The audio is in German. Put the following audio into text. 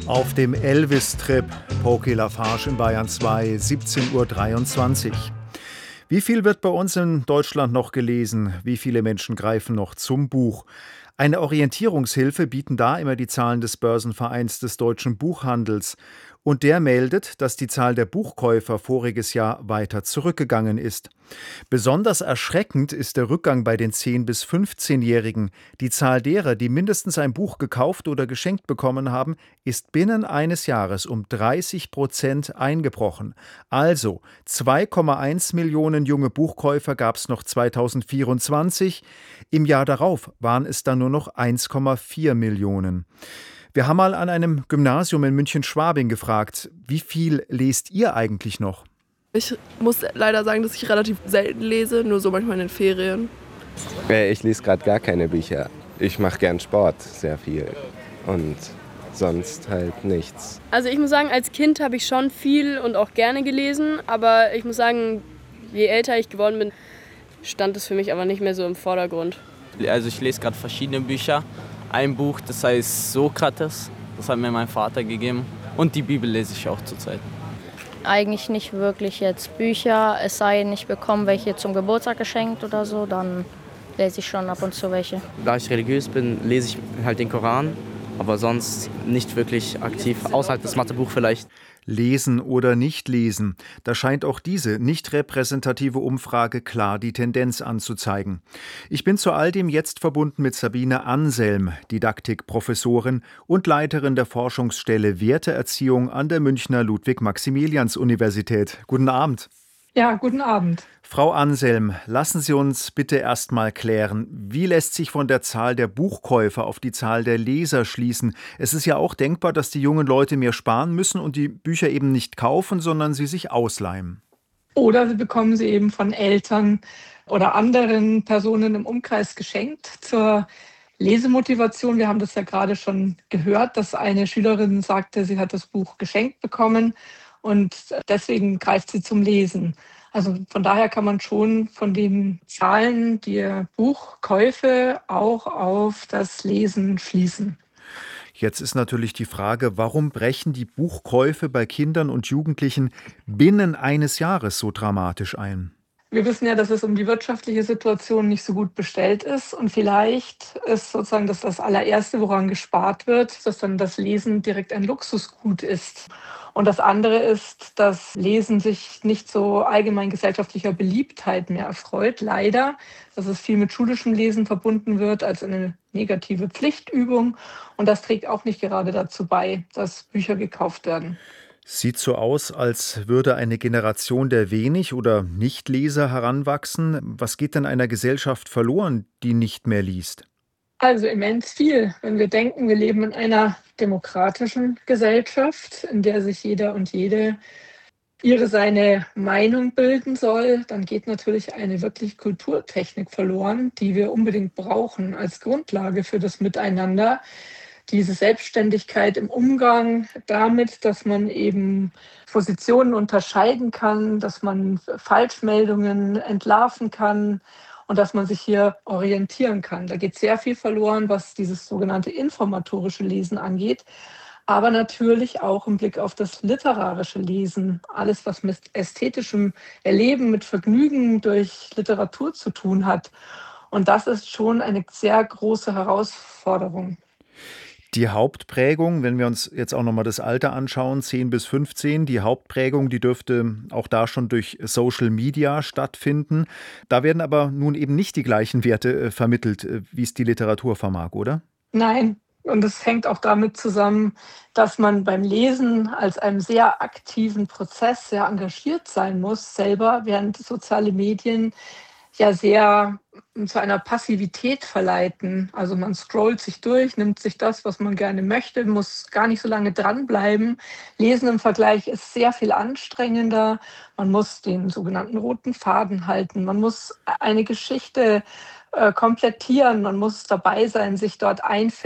Auf dem Elvis-Trip, Poké Lafarge in Bayern 2, 17:23 Uhr. Wie viel wird bei uns in Deutschland noch gelesen? Wie viele Menschen greifen noch zum Buch? Eine Orientierungshilfe bieten da immer die Zahlen des Börsenvereins des deutschen Buchhandels. Und der meldet, dass die Zahl der Buchkäufer voriges Jahr weiter zurückgegangen ist. Besonders erschreckend ist der Rückgang bei den 10- bis 15-Jährigen. Die Zahl derer, die mindestens ein Buch gekauft oder geschenkt bekommen haben, ist binnen eines Jahres um 30% eingebrochen. Also 2,1 Millionen junge Buchkäufer gab es noch 2024. Im Jahr darauf waren es dann nur noch 1,4 Millionen. Wir haben mal an einem Gymnasium in München-Schwabing gefragt, wie viel lest ihr eigentlich noch? Ich muss leider sagen, dass ich relativ selten lese, nur so manchmal in den Ferien. Ich lese gerade gar keine Bücher. Ich mache gern Sport, sehr viel. Und sonst halt nichts. Also ich muss sagen, als Kind habe ich schon viel und auch gerne gelesen. Aber ich muss sagen, je älter ich geworden bin, stand es für mich aber nicht mehr so im Vordergrund. Also ich lese gerade verschiedene Bücher. Ein Buch, das heißt Sokrates, das hat mir mein Vater gegeben. Und die Bibel lese ich auch zurzeit. Eigentlich nicht wirklich jetzt Bücher, es sei denn, ich bekomme welche zum Geburtstag geschenkt oder so, dann lese ich schon ab und zu welche. Da ich religiös bin, lese ich halt den Koran, aber sonst nicht wirklich aktiv, außerhalb des Mathebuch vielleicht. Lesen oder nicht lesen, da scheint auch diese nicht repräsentative Umfrage klar die Tendenz anzuzeigen. Ich bin zu all dem jetzt verbunden mit Sabine Anselm, Didaktikprofessorin und Leiterin der Forschungsstelle Werteerziehung an der Münchner Ludwig-Maximilians-Universität. Guten Abend. Ja, guten Abend. Frau Anselm, lassen Sie uns bitte erst mal klären, wie lässt sich von der Zahl der Buchkäufer auf die Zahl der Leser schließen? Es ist ja auch denkbar, dass die jungen Leute mehr sparen müssen und die Bücher eben nicht kaufen, sondern sie sich ausleihen. Oder sie bekommen sie eben von Eltern oder anderen Personen im Umkreis geschenkt zur Lesemotivation. Wir haben das ja gerade schon gehört, dass eine Schülerin sagte, sie hat das Buch geschenkt bekommen und deswegen greift sie zum Lesen. Also von daher kann man schon von den Zahlen der Buchkäufe auch auf das Lesen schließen. Jetzt ist natürlich die Frage, warum brechen die Buchkäufe bei Kindern und Jugendlichen binnen eines Jahres so dramatisch ein? Wir wissen ja, dass es um die wirtschaftliche Situation nicht so gut bestellt ist. Und vielleicht ist sozusagen das allererste, woran gespart wird, dass dann das Lesen direkt ein Luxusgut ist. Und das andere ist, dass Lesen sich nicht so allgemein gesellschaftlicher Beliebtheit mehr erfreut. Leider, dass es viel mit schulischem Lesen verbunden wird als eine negative Pflichtübung. Und das trägt auch nicht gerade dazu bei, dass Bücher gekauft werden. Sieht so aus, als würde eine Generation der Wenig- oder Nichtleser heranwachsen. Was geht denn einer Gesellschaft verloren, die nicht mehr liest? Also immens viel. Wenn wir denken, wir leben in einer demokratischen Gesellschaft, in der sich jeder und jede seine Meinung bilden soll, dann geht natürlich eine wirklich Kulturtechnik verloren, die wir unbedingt brauchen als Grundlage für das Miteinander. Diese Selbstständigkeit im Umgang damit, dass man eben Positionen unterscheiden kann, dass man Falschmeldungen entlarven kann und dass man sich hier orientieren kann. Da geht sehr viel verloren, was dieses sogenannte informatorische Lesen angeht, aber natürlich auch im Blick auf das literarische Lesen. Alles, was mit ästhetischem Erleben, mit Vergnügen durch Literatur zu tun hat. Und das ist schon eine sehr große Herausforderung. Die Hauptprägung, wenn wir uns jetzt auch nochmal das Alter anschauen, 10 bis 15, die Hauptprägung, die dürfte auch da schon durch Social Media stattfinden. Da werden aber nun eben nicht die gleichen Werte vermittelt, wie es die Literatur vermag, oder? Nein. Und es hängt auch damit zusammen, dass man beim Lesen als einem sehr aktiven Prozess sehr engagiert sein muss, selber, während soziale Medien ja sehr zu einer Passivität verleiten. Also man scrollt sich durch, nimmt sich das, was man gerne möchte, muss gar nicht so lange dranbleiben. Lesen im Vergleich ist sehr viel anstrengender. Man muss den sogenannten roten Faden halten. Man muss eine Geschichte komplettieren. Man muss dabei sein, sich dort einfinden.